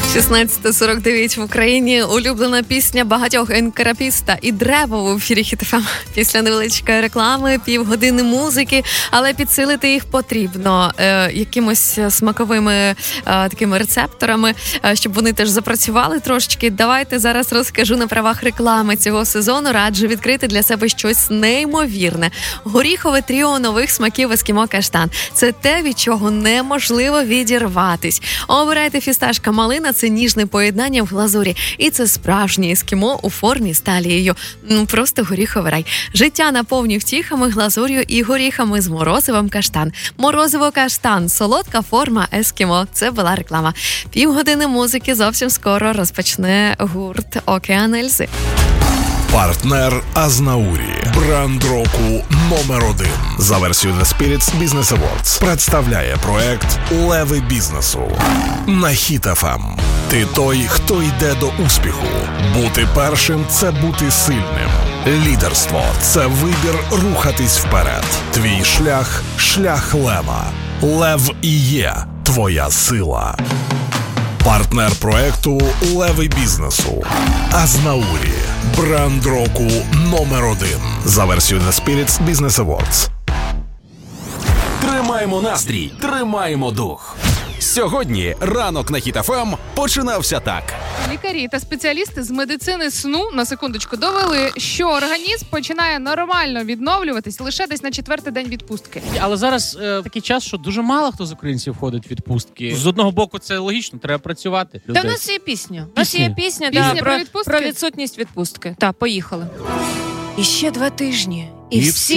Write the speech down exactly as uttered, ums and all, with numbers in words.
шістнадцята сорок дев'ять в Україні. Улюблена пісня багатьох Енкарапіста і Древо в ефірі Хіт еф ем. Після невеличкої реклами, півгодини музики, але підсилити їх потрібно е, якимось смаковими е, такими рецепторами, е, щоб вони теж запрацювали трошечки. Давайте зараз розкажу на правах реклами цього сезону. Раджу відкрити для себе щось неймовірне. Горіхове тріо нових смаків Ескімо Каштан. Це те, від чого неможливо відірватись. Обирайте фісташка малина, це ніжне поєднання в глазурі. І це справжнє ескімо у формі з талією. Ну, просто горіховий рай. Життя наповнює втіхами, глазур'ю і горіхами з морозивом Каштан. Морозиво Каштан. Солодка форма ескімо. Це була реклама. Півгодини музики зовсім скоро розпочне гурт Океан Ельзи. Партнер Азнаурі. Бренд року номер один. За версією The Spirits Business Awards представляє проект «Леви бізнесу» на Хіт еф ем. Ти той, хто йде до успіху. Бути першим – це бути сильним. Лідерство – це вибір рухатись вперед. Твій шлях – шлях лева. Лев і є твоя сила. Партнер проекту «Леви бізнесу» Азнаурі. Бренд року номер один. За версією The Spirits Business Awards. Тримаємо настрій, тримаємо дух. Сьогодні ранок на Хіт еф ем починався так. Лікарі та спеціалісти з медицини сну, на секундочку, довели, що організм починає нормально відновлюватись лише десь на четвертий день відпустки. Але зараз е, такий час, що дуже мало хто з українців ходить в відпустки. З одного боку, це логічно, треба працювати. Та в нас є пісня. У нас є пісня, Пісня да, про про, відпустки? про відсутність відпустки. Так, поїхали. І ще два тижні. І, І всі,